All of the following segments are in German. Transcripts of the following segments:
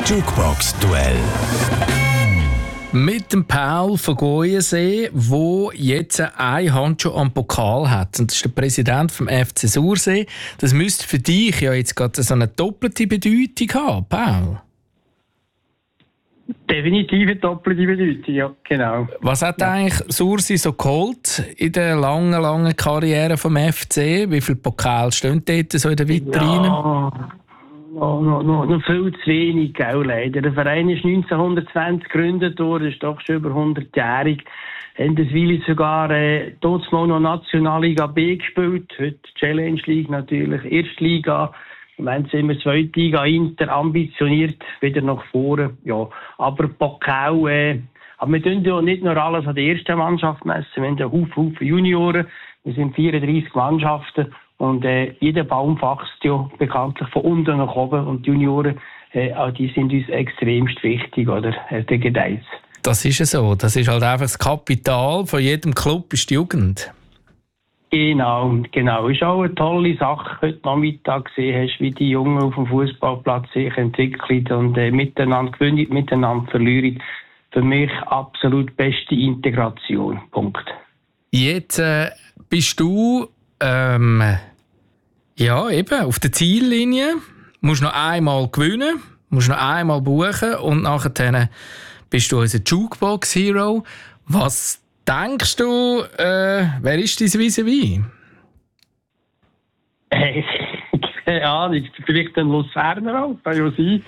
Jukebox-Duell. Mit dem Paul von Goyensee, der jetzt eine Hand schon am Pokal hat. Und das ist der Präsident vom FC Sursee. Das müsste für dich ja jetzt gerade so eine doppelte Bedeutung haben, Paul. Definitiv eine doppelte Bedeutung, ja, genau. Was hat eigentlich Sursee so geholt in der langen Karriere vom FC? Wie viele Pokale stehen dort so in der Vitrine? Ja, noch viel zu wenig, gell, leider. Der Verein ist 1920 gegründet worden, ist doch schon über 100-jährig. Haben das Weile sogar dort mal noch Nationalliga B gespielt, heute Challenge League natürlich, Erstliga. Wenn sind wir Zweitliga Inter ambitioniert, wieder nach vorne. Ja, aber Pokal, aber wir tun ja nicht nur alles an der ersten Mannschaft messen, wir haben ja Haufen Junioren, wir sind 34 Mannschaften und jeder Baum wächst ja bekanntlich von unten nach oben und die Junioren, die sind uns extremst wichtig, oder? Der Gedeiß. Das ist ja so, das ist halt einfach das Kapital von jedem Club, ist die Jugend. Genau. Ist auch eine tolle Sache, heute Nachmittag gesehen hast, wie die Jungen auf dem Fußballplatz sich entwickeln und miteinander gewinnen, miteinander verlieren. Für mich absolut beste Integration. Punkt. Jetzt bist du auf der Ziellinie, musst noch einmal gewinnen, musst noch einmal buchen und nachher bist du unser Jukebox-Hero. Was denkst du, wer ist dein Vis-à-vis? Keine Ahnung, vielleicht ein Luzerner auch, kann ja sein.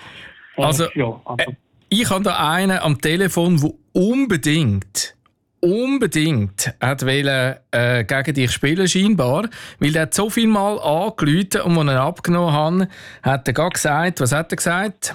Ich habe da einen am Telefon, der unbedingt hat gegen dich spielen scheinbar, weil er hat so viel Mal angerufen und als er abgenommen hat, hat er gerade gesagt, was hat er gesagt?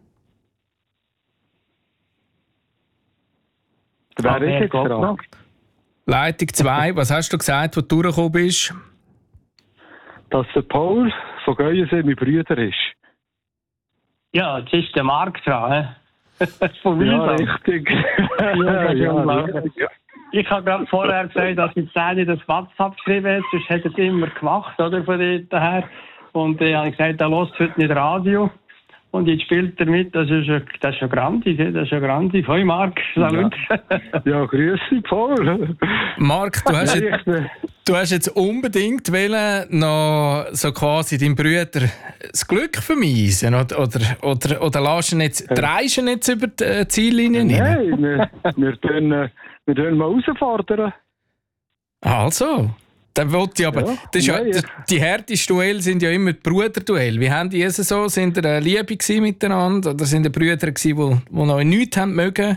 Wer ist jetzt dran? Leitung 2, was hast du gesagt, als du durchgekommen bist? Dass der Paul von Goyensee mein Bruder ist. Ja, jetzt ist der Marc dran. Von mir ja, richtig. Richtig. Ich habe gerade vorher gesagt, dass ich Sani das WhatsApp geschrieben habe, sonst hätte er es immer gemacht, oder, von dort her. Und habe ich gesagt, er hört heute nicht Radio. Und jetzt spielt er mit, das ist ja grandig, das ist ja grandig. Hoi Marc, salut. Ja, grüß dich, Paul. Marc, du hast jetzt unbedingt noch so quasi deinem Bruder das Glück vermiesen, oder lässt ihn jetzt, dreist ihn jetzt über die Ziellinie rein? Nein, wir tun mal herausfordern. Also. Dann wollte ich aber. Ja, das ist die härtesten Duelle sind ja immer die Bruderduelle. Wie haben die so? Sind ihr Liebe miteinander? Oder sind ihr Brüder, die noch nichts haben mögen?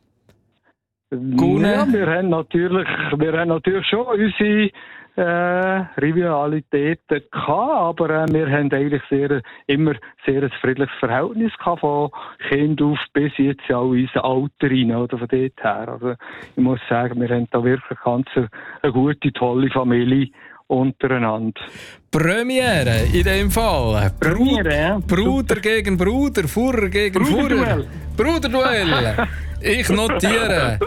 Ja, wir haben natürlich schon unsere Rivalitäten gehabt, aber wir haben eigentlich immer sehr ein friedliches Verhältnis gehabt, von Kind auf bis jetzt ja auch unser Alter rein, oder von dort her. Also ich muss sagen, wir haben da wirklich ganz eine gute, tolle Familie untereinander. Premiere in dem Fall. Bruder gegen Bruder, Fuhrer gegen Fuhrer. Bruderduell. Ich notiere.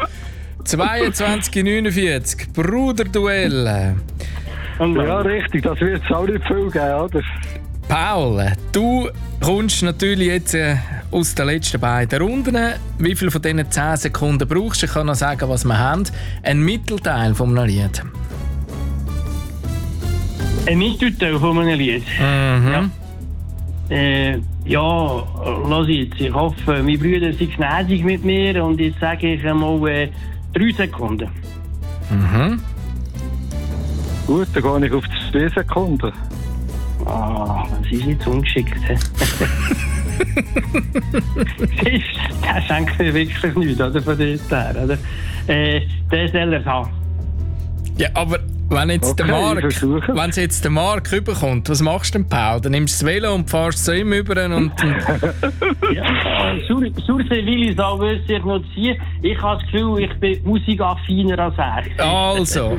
22:49, Bruderduell. Ja, richtig, das wird es auch nicht viel geben, oder? Paul, du kommst natürlich jetzt aus den letzten beiden Runden. Wie viel von diesen 10 Sekunden brauchst du? Ich kann noch sagen, was wir haben. Ein Mittelteil von einem Lied. Ein Mittelteil von einem Lied? Mhm. Ja. Lass jetzt. Ich hoffe, meine Brüder sind gnädig mit mir und jetzt sage ich einmal 3 Sekunden. Mhm. Gut, dann gehe ich auf 2 Sekunden. Das ist jetzt ungeschickt. Das schenkt mir wirklich nichts, oder, von dort her, oder? Der soll er haben. Ja, aber wenn jetzt der Marc überkommt, was machst du denn, Paul? Dann nimmst du das Velo und fährst zu ihm über und... Ja, Sursee will ich auch sich noch ziehen. Ich habe das Gefühl, ich bin musikaffiner als er. Also.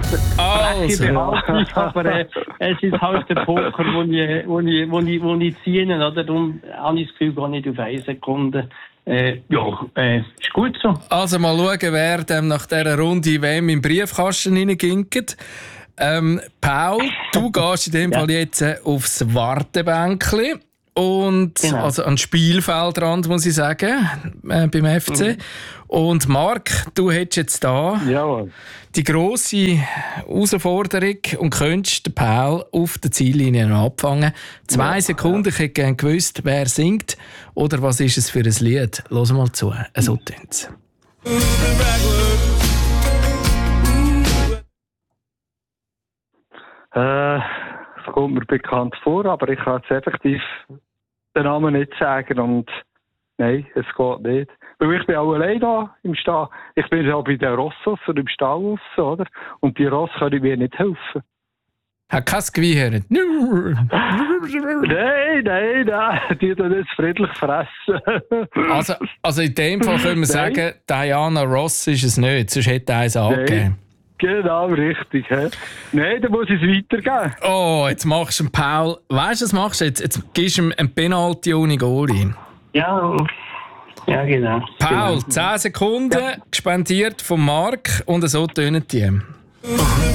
Aber es ist halt der Poker, wo ich ziehe, oder? Darum habe ich das Gefühl, gar nicht auf 1 Sekunde. Ist gut so. Also mal schauen, wer dem nach dieser Runde wem im Briefkasten reinginkt. Paul, du gehst in dem Fall jetzt aufs Wartebänkli und Genau. also an Spielfeldrand, muss ich sagen, beim FC. Und Marc, du hättest jetzt da die grosse Herausforderung und könntest den Paul auf der Ziellinie noch abfangen. 2 Sekunden, ich hätte gerne gewusst, wer singt oder was ist es für ein Lied. Hören mal zu, so tönt es. Das kommt mir bekannt vor, aber ich kann jetzt effektiv den Namen nicht sagen und nein, es geht nicht. Weil ich bin auch allein da im Stall. Ich bin ja bei den Rossos und im Stall raus, oder? Und die Ross können mir nicht helfen. Hat kein Gewehr. Nein, die tun jetzt friedlich fressen. Also in dem Fall können wir sagen, Diana Ross ist es nicht, sonst hätte er eins angegeben. Genau, richtig. He? Nein, dann muss ich es weitergeben. Oh, jetzt machst du einen Paul. Weißt du, was machst du jetzt? Jetzt gibst du ihm einen Penalty ohne Goalie. Ja, genau. Paul, 10 Sekunden, gespendiert von Marc und so tönen die.